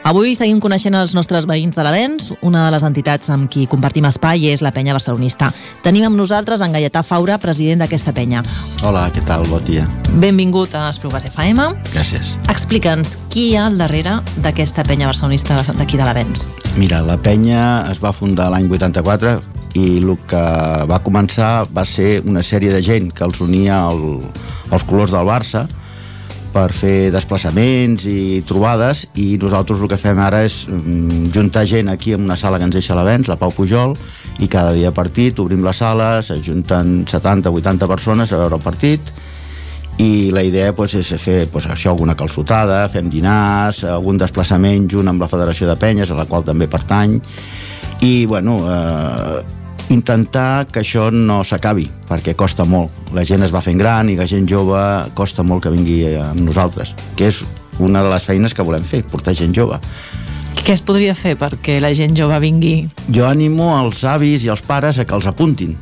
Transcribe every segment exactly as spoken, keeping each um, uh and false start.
Avui seguim coneixent els nostres veïns de l'Avenç. Una de les entitats amb qui compartim espai és la Penya Barcelonista. Tenim amb nosaltres en Gaietà Faura, president d'aquesta penya. Hola, què tal? Bon dia. Benvingut a Esplugues F M. Gràcies. Explica'ns qui hi ha al darrere d'aquesta penya barcelonista d'aquí de l'Avenç. Mira, la penya es va fundar l'any vuitanta-quatre i el que va començar va ser una sèrie de gent que els unia el, els colors del Barça per fer desplaçaments i trobades, i nosaltres el que fem ara és mm, juntar gent aquí en una sala que ens deixa l'Avenç, la Pau Pujol, i cada dia partit obrim la sala, s'ajunten setanta o vuitanta persones a veure el partit, i la idea pues, és fer pues, això, alguna calçotada, fem dinars, algun desplaçament junt amb la Federació de Penyes, a la qual també pertany, i bueno, eh, intentar que això no s'acabi, perquè costa molt. La gent es va fent gran i la gent jove costa molt que vingui amb nosaltres, que és una de les feines que volem fer, portar gent jove. Què es podria fer perquè la gent jove vingui? Jo animo els avis i els pares a que els apuntin,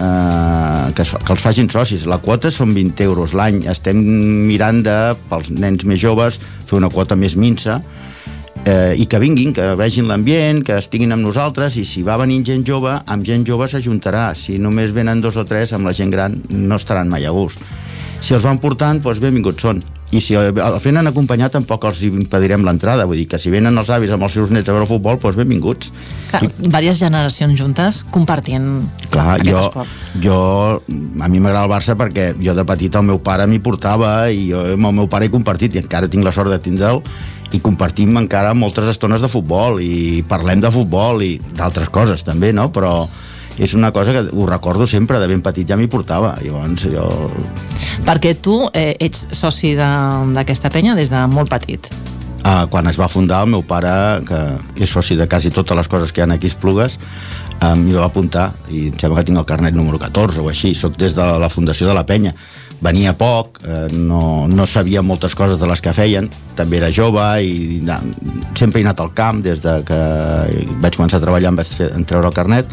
eh, que, es, que els facin socis. La quota són vint euros l'any. Estem mirant de, pels nens més joves, fer una quota més minsa, Eh, i que vinguin, que vegin l'ambient, que estiguin amb nosaltres, i si va venint gent jove, amb gent jove s'ajuntarà. Si només venen dos o tres, amb la gent gran no estaran mai a gust. Si els van portant, doncs benvinguts són. I si el venen acompanyat, tampoc els impedirem l'entrada. Vull dir que si venen els avis amb els seus nets a veure futbol, doncs benvinguts. Clar, I... diverses generacions juntes compartint Clar, aquest jo, esport. Jo, a mi m'agrada el Barça perquè jo de petit el meu pare m'hi portava i jo amb el meu pare he compartit, i encara tinc la sort de tindre'l, i compartim encara moltes estones de futbol i parlem de futbol i d'altres coses també, no? Però és una cosa que ho recordo sempre, de ben petit ja m'hi portava. Llavors jo... Perquè tu eh, ets soci d'aquesta penya des de molt petit. Ah, quan es va fundar, el meu pare, que és soci de quasi totes les coses que hi ha aquí a Esplugues, eh, m'hi va apuntar, i em sembla que tinc el carnet número catorze o així. Soc des de la fundació de la penya. Venia poc, eh, no, no sabia moltes coses de les que feien, també era jove i na, sempre he anat al camp des de que vaig començar a treballar, em vaig fer, en treure el carnet,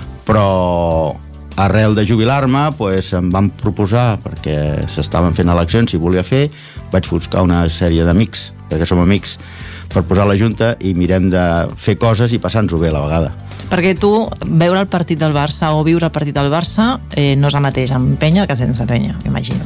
però arrel de jubilar-me pues, em van proposar, perquè s'estaven fent eleccions, si volia fer, vaig buscar una sèrie d'amics, perquè som amics, per posar a la junta i mirem de fer coses i passar-nos-ho bé a la vegada. Perquè tu, veure el partit del Barça o viure el partit del Barça eh, no és el mateix amb penya que sense penya, imagino.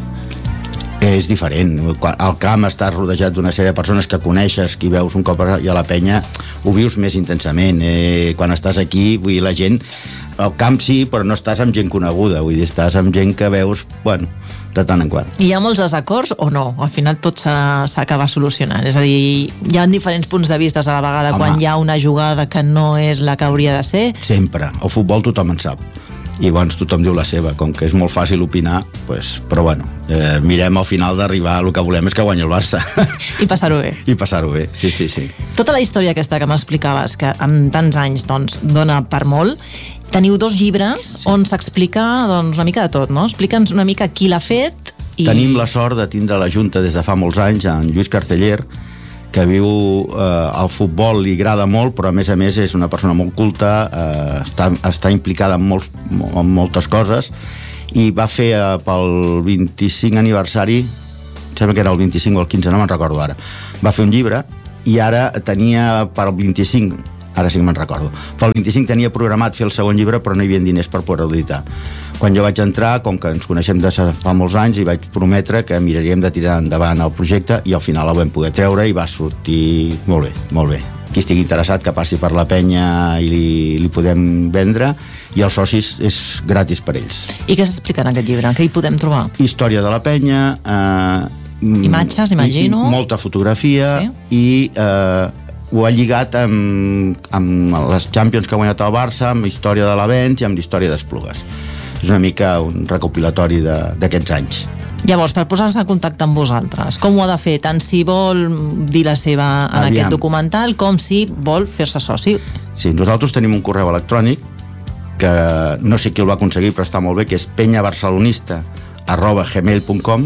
És diferent. Al camp estàs rodejat d'una sèrie de persones que coneixes, que veus un cop i a la penya ho vius més intensament. Eh, quan estàs aquí, vull dir, la gent... Al camp sí, però no estàs amb gent coneguda, vull dir, estàs amb gent que veus, bueno, de tant en quant. I hi ha molts desacords o no? Al final tot s'acaba solucionant. És a dir, hi ha diferents punts de vista a la vegada. Home, quan hi ha una jugada que no és la que hauria de ser. Sempre. El futbol tothom en sap. I llavors tothom diu la seva. Com que és molt fàcil opinar, pues, però bueno, eh, mirem al final d'arribar, el que volem és que guanyi el Barça. I passar-ho bé. I passar-ho bé, sí, sí, sí. Tota la història aquesta que m'explicaves, que amb tants anys doncs, dona per molt, teniu dos llibres, sí, on s'explica doncs, una mica de tot, no? Explica'ns una mica qui l'ha fet. I... Tenim la sort de tindre a la Junta des de fa molts anys en Lluís Carceller, que viu eh, al futbol, li agrada molt, però a més a més és una persona molt culta, eh, està, està implicada en, molts, en moltes coses, i va fer eh, pel vint-i-cinc aniversari, em sembla que era el vint-i-cinc o el quinze, no me'n recordo ara, va fer un llibre, i ara tenia per al vint-i-cinc, ara sí que me'n recordo, pel vint-i-cinc tenia programat fer el segon llibre, però no hi havia diners per poder-lo editar. Quan jo vaig entrar, com que ens coneixem de fa molts anys, i vaig prometre que miraríem de tirar endavant el projecte, i al final el vam poder treure i va sortir molt bé, molt bé. Qui estigui interessat que passi per la penya i li, li podem vendre, i els socis és gratis per ells. I què s'explica en aquest llibre? Què hi podem trobar? Història de la penya, eh, imatges, imagino. I, i molta fotografia, sí, i eh, ho ha lligat amb, amb les Champions que ha guanyat el Barça, amb història de l'Avenç i amb l'història d'Esplugues. És una mica un recopilatori d'aquests anys. Llavors, per posar-se en contacte amb vosaltres, com ho ha de fer? Tant si vol dir la seva en Aviam. aquest documental, com si vol fer-se soci. Sí, nosaltres tenim un correu electrònic que no sé qui el va aconseguir, però està molt bé, que és penyabarcelonista arroba gmail punt com,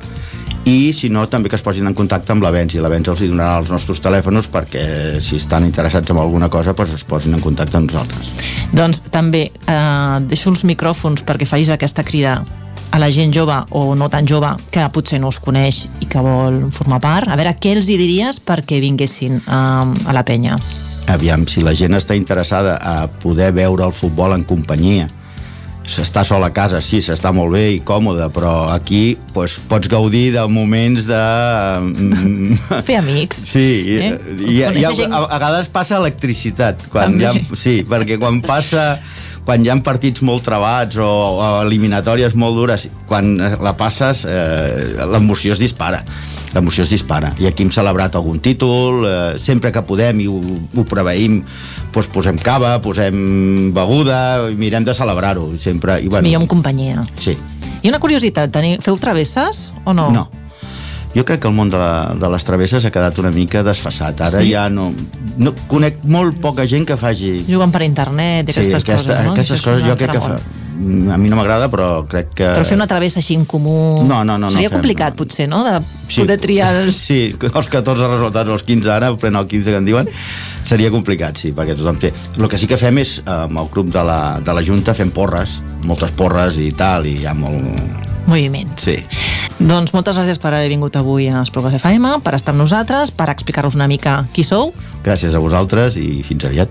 i si no, també que es posin en contacte amb l'Avenç, i l'Avenç els hi donarà els nostres telèfons perquè si estan interessats en alguna cosa doncs es posin en contacte amb nosaltres. Doncs també eh, deixo els micròfons perquè facis aquesta crida a la gent jove o no tan jove que potser no us coneix i que vol formar part, a veure, què els hi diries perquè vinguessin a, a la penya? Aviam, si la gent està interessada a poder veure el futbol en companyia, s'està sol a casa, sí, s'està molt bé i còmode, però aquí pues, pots gaudir de moments de... Fer amics. Sí, eh? i, i, i a, a, a vegades passa electricitat. Quan hi ha, sí, perquè quan passa... quan hi ha partits molt travats o, o eliminatòries molt dures, quan la passes, eh, l'emoció es dispara. L'emoció es dispara. I aquí hem celebrat algun títol, eh, sempre que podem i ho, ho preveïm, doncs posem cava, posem beguda, i mirem de celebrar-ho. Sempre, i, bueno, és millor en companyia. Sí. I una curiositat, teniu, feu travesses o no? No. Jo crec que el món de, la, de les travesses ha quedat una mica desfasat. Ara sí? ja no, no... Conec molt poca gent que faci... Juguen per internet i sí, aquestes aquesta, coses, no? Aquestes coses jo crec que fa... A mi no m'agrada, però crec que... Però fer una travessa així en comú... No, no, no. Seria no fem, complicat, no. potser, no? De sí. poder triar... Els... Sí, els catorze resultats, els quinze ara, pren el quinze que en diuen, seria complicat, sí, perquè tothom té... El que sí que fem és, amb el grup de la, de la Junta, fem porres, moltes porres i tal, i hi ha molt... moviment. Sí. Doncs moltes gràcies per haver vingut avui a Esplugues F M, per estar amb nosaltres, per explicar-nos una mica qui sou. Gràcies a vosaltres i fins aviat.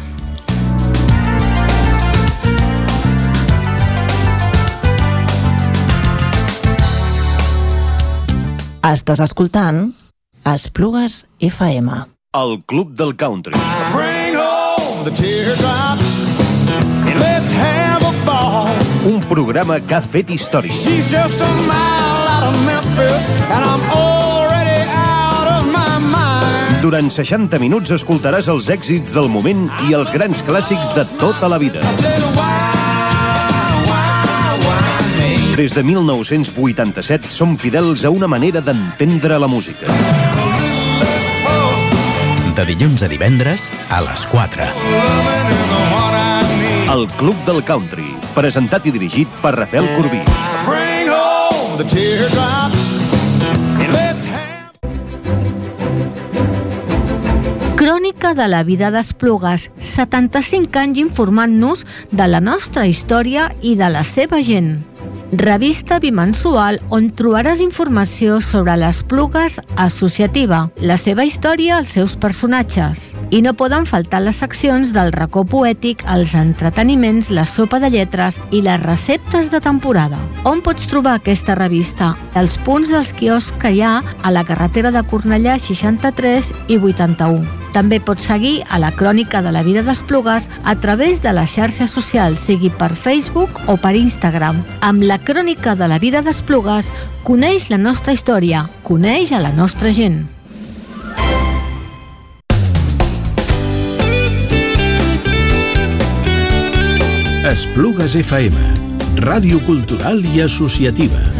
Estàs escoltant Esplugues F M. El Club del Country. Bring home the teardrops and let's have a ball. Un programa que ha fet història. She's just a mile out of Memphis and I'm already out of my mind. Durant seixanta minuts escoltaràs els èxits del moment i els grans clàssics de tota la vida. Des de mil nou-cents vuitanta-set som fidels a una manera d'entendre la música. De dilluns a divendres a les quatre. El Club del Country, presentat i dirigit per Rafael Corbí. Bring home the teardrops and let's have... Crònica de la vida d'Esplugues, setanta-cinc anys informant-nos de la nostra història i de la seva gent. Revista bimensual on trobaràs informació sobre l'Esplugues associativa, la seva història, els seus personatges. I no poden faltar les seccions del racó poètic, els entreteniments, la sopa de lletres i les receptes de temporada. On pots trobar aquesta revista? Els punts dels quioscs que hi ha a la carretera de Cornellà seixanta-tres i vuitanta-u. També pots seguir a la Crònica de la vida d'Esplugues a través de les xarxes socials, sigui per Facebook o per Instagram. Amb la Crònica de la vida d'Esplugues, coneix la nostra història, coneix a la nostra gent. Esplugues F M, ràdio cultural i associativa.